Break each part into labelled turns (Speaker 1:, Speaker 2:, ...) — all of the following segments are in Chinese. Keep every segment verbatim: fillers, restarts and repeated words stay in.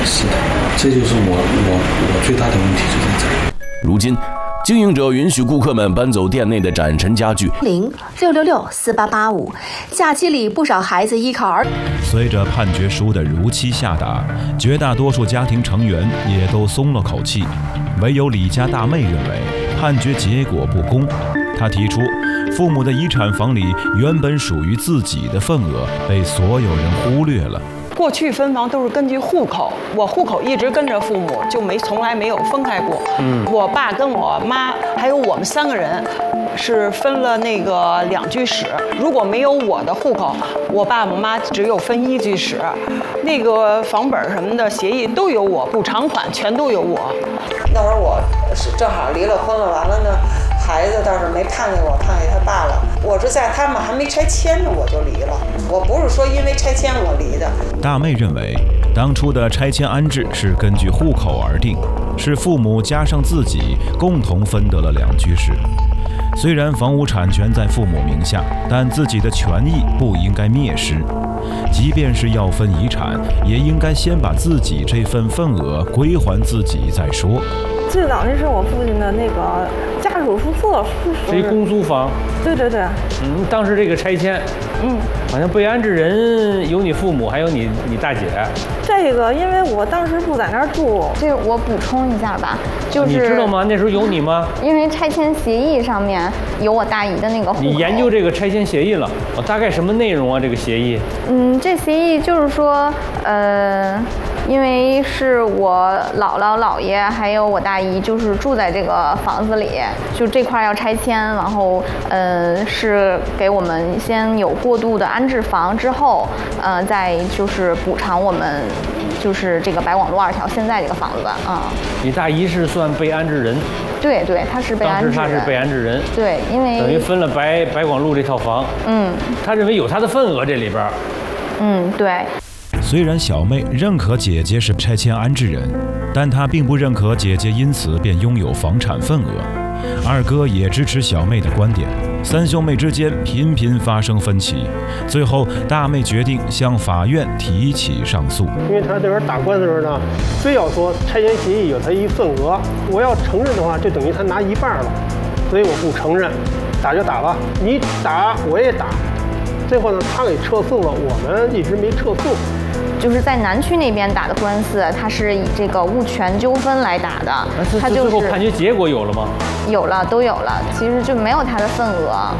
Speaker 1: 是的，这就是我我我最大的问题就在这儿。
Speaker 2: 如今，经营者允许顾客们搬走店内的展陈家具。
Speaker 3: 零六六六四八八五，假期里不少孩子依靠儿。
Speaker 4: 随着判决书的如期下达，绝大多数家庭成员也都松了口气，唯有李家大妹认为判决结果不公。她提出，父母的遗产房里原本属于自己的份额被所有人忽略了。
Speaker 5: 过去分房都是根据户口，我户口一直跟着父母，就没从来没有分开过。嗯，我爸跟我妈还有我们三个人是分了那个两居室。如果没有我的户口，我爸我妈只有分一居室，那个房本什么的协议都有我，补偿款全都有我。
Speaker 6: 那会儿我是正好离了婚了，完了呢，孩子倒是没判给我，判给他爸了。我是在他们还没拆迁呢我就离了，我不是说因为拆迁我离的。
Speaker 4: 大妹认为，当初的拆迁安置是根据户口而定，是父母加上自己共同分得了两居室。虽然房屋产权在父母名下，但自己的权益不应该灭失。即便是要分遗产，也应该先把自己这份份额归还自己再说。
Speaker 7: 最早那是我父亲的那个家属宿舍，
Speaker 8: 是一公租房。
Speaker 7: 对对对。
Speaker 8: 嗯，当时这个拆迁，嗯，好像被安置人有你父母，还有你你大姐。
Speaker 7: 这个因为我当时不在那儿住，
Speaker 9: 这个我补充一下吧，就是
Speaker 8: 你知道吗？那时候有你吗？
Speaker 9: 因为拆迁协议上面有我大姨的那个户口。
Speaker 8: 你研究这个拆迁协议了？哦，大概什么内容啊？这个协议？
Speaker 9: 嗯，这协议就是说，呃。因为是我姥姥姥爷还有我大姨，就是住在这个房子里，就这块要拆迁，然后呃是给我们先有过渡的安置房，之后呃再就是补偿我们就是这个白广路二条现在这个房子啊、嗯。
Speaker 8: 你大姨是算被安置人？
Speaker 9: 对对，她是被安置人。
Speaker 8: 当时她是被安置人。
Speaker 9: 对，因为
Speaker 8: 等于分了白白广路这套房。嗯。她认为有她的份额这里边。
Speaker 9: 嗯，对。
Speaker 4: 虽然小妹认可姐姐是拆迁安置人，但她并不认可姐姐因此便拥有房产份额。二哥也支持小妹的观点，三兄妹之间频频发生分歧，最后大妹决定向法院提起上诉。
Speaker 10: 因为他这边打官司的时候呢，非要说拆迁协议有他一份额，我要承认的话，就等于他拿一半了，所以我不承认，打就打吧，你打我也打。最后呢，他给撤诉了，我们一直没撤诉。
Speaker 9: 就是在南区那边打的官司，他是以这个物权纠纷来打的。
Speaker 8: 他就是最后判决结果有了吗？
Speaker 9: 有了，都有了。其实就没有他的份额。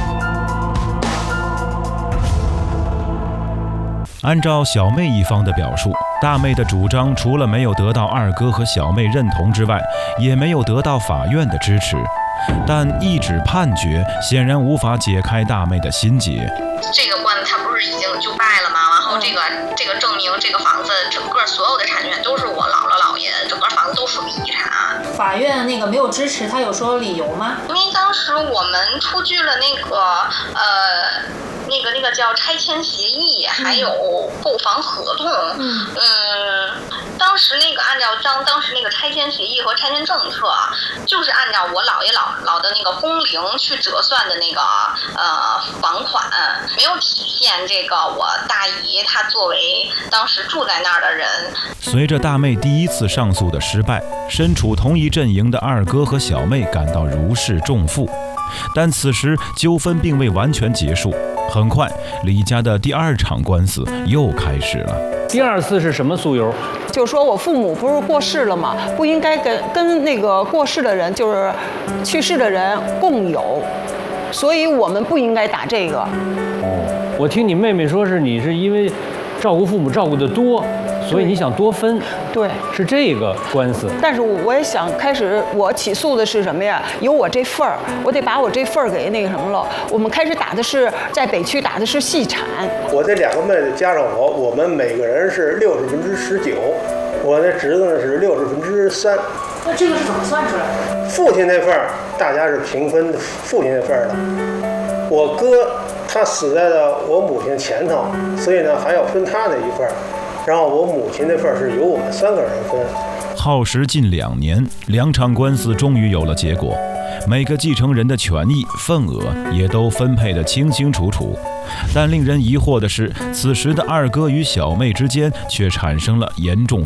Speaker 4: 按照小妹一方的表述，大妹的主张除了没有得到二哥和小妹认同之外，也没有得到法院的支持。但一纸判决显然无法解开大妹的心结。
Speaker 11: 这个官司他不是已经就败了吗？然后这个这个证明这个房子整个所有的产权都是我姥姥姥爷，整个房子都属于遗产。
Speaker 3: 法院那个没有支持，他有说理由吗？
Speaker 11: 因为当时我们出具了那个呃那个那个叫拆迁协议，还有购房合同。嗯。嗯，当时那个按照当当时那个拆迁协议和拆迁政策，就是按照我姥爷姥姥的那个工龄去折算的那个呃房款，没有体现这个我大姨她作为当时住在那儿的人。
Speaker 4: 随着大妹第一次上诉的失败，身处同一阵营的二哥和小妹感到如释重负。但此时纠纷并未完全结束，很快李家的第二场官司又开始了。
Speaker 8: 第二次是什么诉由？
Speaker 5: 就说我父母不是过世了吗？不应该跟跟那个过世的人，就是去世的人共有，所以我们不应该打这个。
Speaker 8: 哦，我听你妹妹说是你是因为照顾父母照顾得多，所以你想多分。
Speaker 5: 对，
Speaker 8: 是这个官司。
Speaker 5: 但是我也想开始，我起诉的是什么呀？有我这份儿，我得把我这份儿给那个什么了。我们开始打的是在北区打的是细产。
Speaker 10: 我这两个妹妹加上我，我们每个人是六十分之十九，我的侄子呢是六十分之三。
Speaker 3: 那这个是怎么算出来的？
Speaker 10: 父亲那份儿大家是平分的，父亲那份儿的。我哥他死在了我母亲前头，所以呢还要分他的一份儿。然后我母亲那份是由我们三个人分。
Speaker 4: 耗时近两年，两场官司终于有了结果，每个继承人的权益份额也都分配得清清楚楚。但令人疑惑的是，此时的二哥与小妹之间却产生了严重